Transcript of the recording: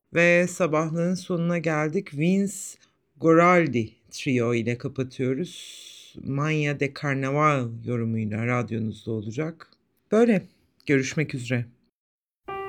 ve sabahlığın sonuna geldik. Vince Guaraldi Trio ile kapatıyoruz. Manya de Carnaval yorumuyla radyonuzda olacak. Böyle, görüşmek üzere.